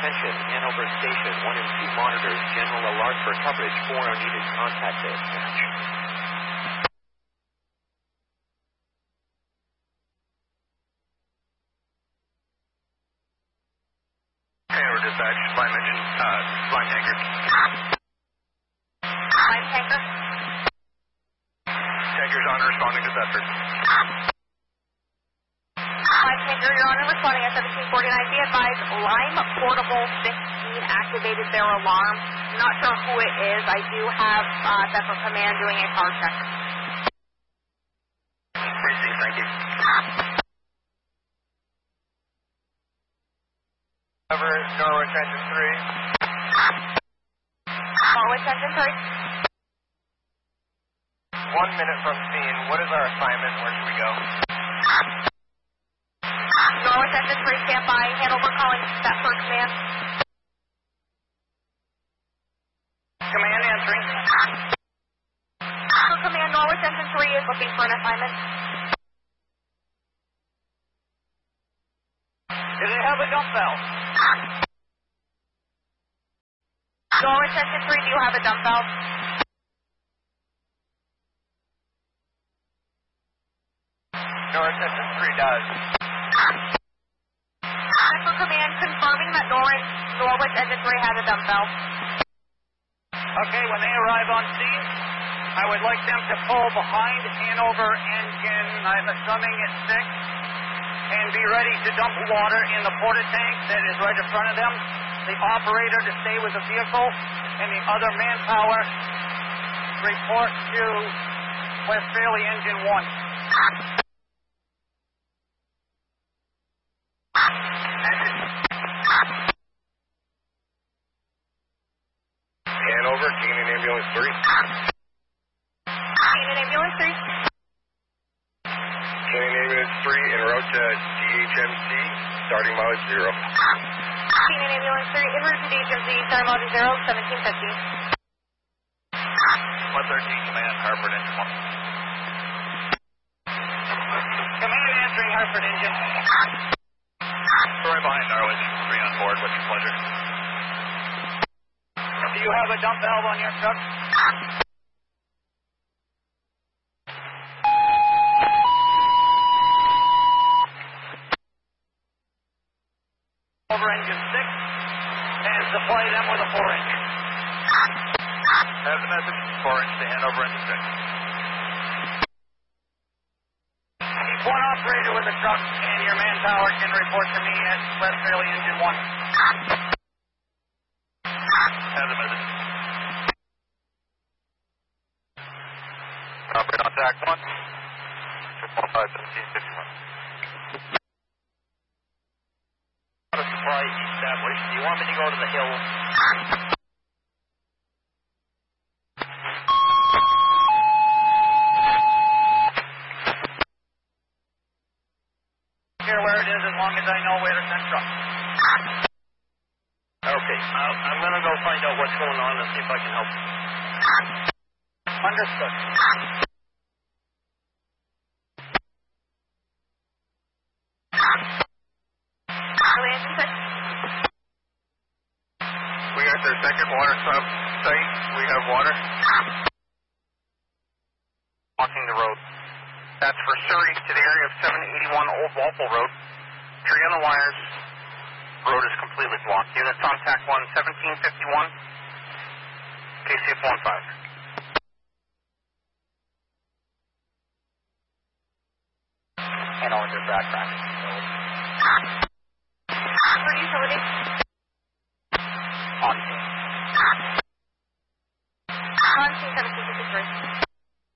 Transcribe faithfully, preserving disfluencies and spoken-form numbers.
Attention, Hanover Station, one and two monitors, general alert for coverage, four are needed, contact dispatch. Hanover dispatch, slime engine, uh, slime tanker. Slime tanker? Tanker's on responding to Thetford. Slime tanker, you're on and responding at seventeen forty-nine. Be advised, Lime Portable fifteen activated their alarm. I'm not sure who it is. I do have uh, Thetford Command doing a car check. Received, thank you. Over Norwich Engine three. Norwich Engine three. One minute from scene. What is our assignment? Where should we go? Norwich Engine three, stand by. Hanover calling Thetford Command. Command answering. Thetford Command, Norwich Engine three is looking for an assignment. Do they have a dump valve? Norwich Engine three, do you have a dump valve? Norwich Engine three does. Thetford Command confirming that Norwich, Norwich Engine three has a dump valve. Okay, when they arrive on scene, I would like them to pull behind Hanover engine, I'm assuming it's six, and be ready to dump water in the porta tank that is right in front of them. The operator to stay with the vehicle, and the other manpower report to Westphalia Engine one. Hanover, Canadian Ambulance three. Canadian Ambulance three. Canadian Ambulance three en route to D H M C, starting mileage zero. Canadian Ambulance three, en route to D H M C, starting mileage zero, seventeen fifty. one thirteen, command, Hartford Engine one. Command answering Hartford Engine. Story behind Norwich, three on board, with your pleasure. Do you have a dump valve on your truck? Over engine six, and supply them with a four inch. Have the message, four inch to Hanover engine six. Keep one operator with the truck, and your manpower can report to me at Westphalia Engine one. Have the message. Copy, contact one. six one five, seventeen fifty-one. Supply established. Do you want me to go to the hill? Here where it is as long as I know where to send truck. Okay, uh, I'm going to go find out what's going on and see if I can help. Understood. We got their second water sub site. We have water. Blocking the road. That's for Surrey to the area of seven eighty-one Old Walpole Road. Tree on the wires. Road is completely blocked. Units on T A C one, seventeen fifty-one. K C F one five. And on your background. For utility.